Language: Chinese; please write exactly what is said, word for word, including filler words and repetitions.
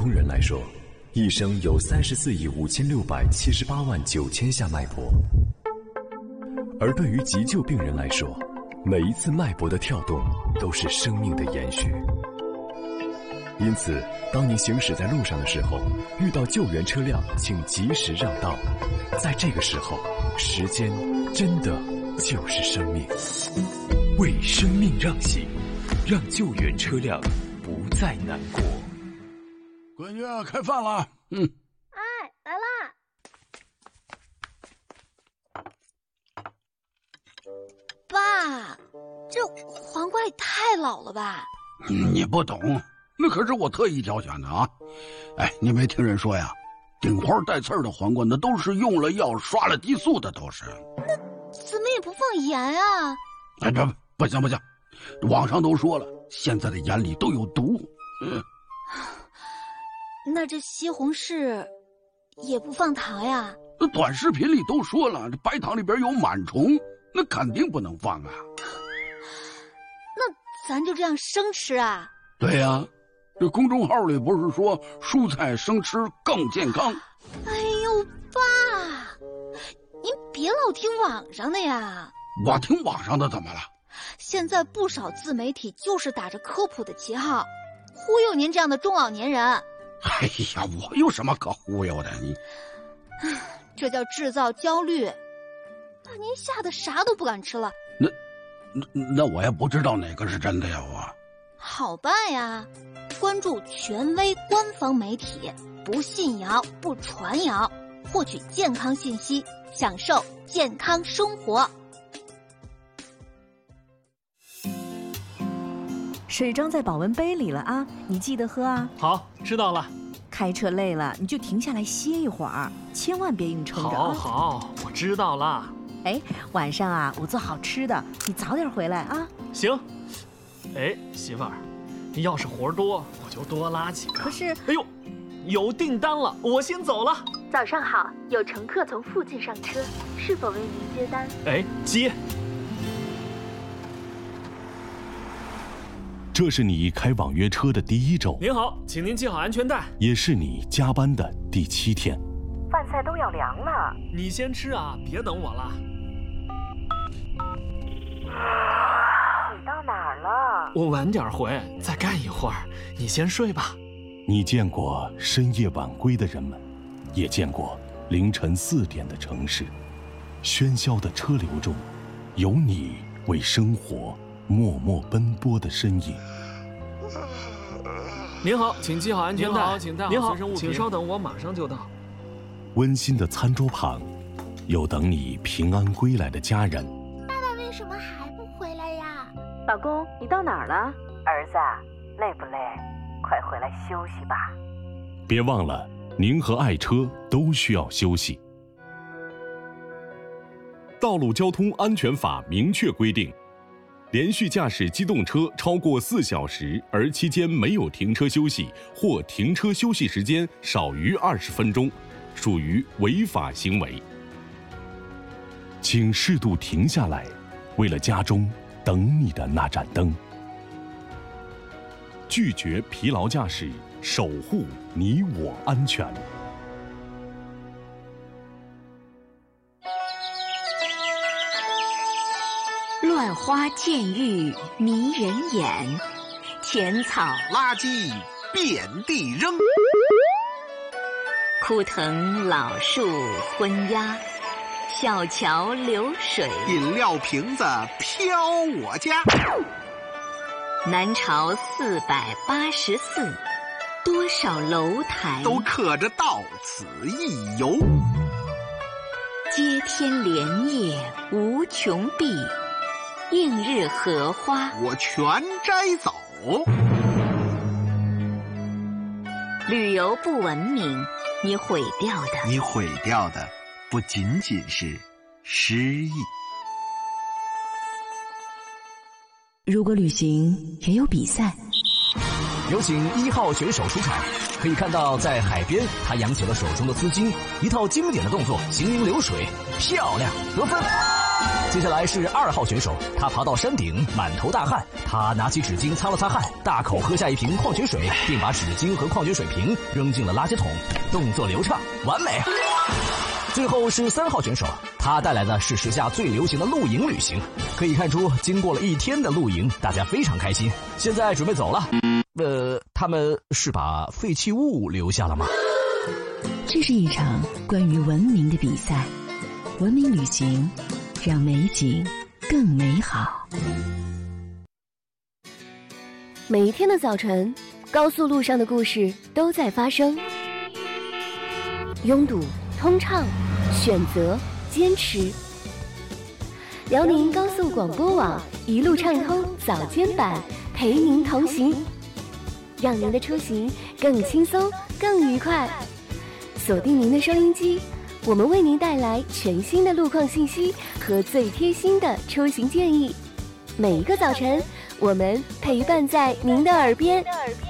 通人来说，一生有三十四亿五千六百七十八万九千下脉搏；而对于急救病人来说，每一次脉搏的跳动都是生命的延续。因此，当你行驶在路上的时候，遇到救援车辆，请及时让道。在这个时候，时间真的就是生命。为生命让行，让救援车辆不再难过。 闺女，开饭了。嗯。 哎，来啦！爸，这皇冠也太老了吧？ 你不懂，那可是我特意挑选的啊！哎，你没听人说呀，顶花带刺儿的皇冠，那都是用了药、刷了激素的，都是。 那怎么也不放盐啊？ 哎，不不行不行，网上都说了，现在的盐里都有毒。嗯。 那这西红柿也不放糖呀？ 那短视频里都说了，这白糖里边有螨虫，那肯定不能放啊。 那咱就这样生吃啊？ 对呀、啊，这公众号里不是说蔬菜生吃更健康？ 哎呦，爸，您别老听网上的呀。 我听网上的怎么了？ 现在不少自媒体就是打着科普的旗号，忽悠您这样的中老年人。 哎呀，我有什么可忽悠的？你， 这叫制造焦虑，把您吓得啥都不敢吃了。 那，那那我也不知道哪个是真的呀，我。 好办呀，关注权威官方媒体，不信谣不传谣，获取健康信息，享受健康生活。 水装在保温杯里了啊，你记得喝啊。 好，知道了。 开车累了你就停下来歇一会儿，千万别硬撑着啊。 好好，我知道了。 哎，晚上啊，我做好吃的，你早点回来啊。 行。哎，媳妇儿，你要是活多，我就多拉几个。 可是， 哎呦，有订单了，我先走了。 早上好，有乘客从附近上车，是否为您接单？ 哎，接。 这是你开网约车的第一周。 您好，请您系好安全带。 也是你加班的第七天。 饭菜都要凉了， 你先吃啊，别等我了。 你到哪儿了？ 我晚点回，再干一会儿，你先睡吧。 你见过深夜晚归的人们，也见过凌晨四点的城市。喧嚣的车流中，有你为生活默默奔波的身影。 您好，请系好安全带。您好，请带好随身物品。请稍等，我马上就到。 温馨的餐桌旁，有等你平安归来的家人。 爸爸为什么还不回来呀？ 老公，你到哪儿了？儿子，累不累？快回来休息吧。 别忘了，您和爱车都需要休息。道路交通安全法明确规定，连续驾驶机动车超过四小时，而期间没有停车休息，或停车休息时间少于二十分钟，属于违法行为。请适度停下来，为了家中等你的那盏灯。拒绝疲劳驾驶，守护你我安全。 乱花渐欲迷人眼，浅草垃圾遍地扔， 枯藤老树昏鸦，小桥流水， 饮料瓶子飘我家。 南朝四百八十寺，多少楼台都刻着到此一游。 接天莲叶无穷碧，映日荷花我全摘走。 旅游不文明，你毁掉的， 你毁掉的不仅仅是诗意。 如果旅行也有比赛， 有请一号选手出场。可以看到，在海边，他扬起了手中的丝巾，一套经典的动作，行云流水，漂亮，得分。 接下来是二号选手，他爬到山顶，满头大汗。他拿起纸巾擦了擦汗，大口喝下一瓶矿泉水，并把纸巾和矿泉水瓶扔进了垃圾桶，动作流畅，完美。最后是三号选手，他带来的是时下最流行的露营旅行。可以看出，经过了一天的露营，大家非常开心，现在准备走了。呃，他们是把废弃物留下了吗？ 这是一场关于文明的比赛，文明旅行让美景更美好。 每一天的早晨，高速路上的故事都在发生，拥堵、通畅、选择、坚持。辽宁高速广播网一路畅通早间版，陪您同行，让您的出行更轻松、更愉快。锁定您的收音机，我们为您带来全新的路况信息和最贴心的出行建议。每一个早晨，我们陪伴在您的耳边。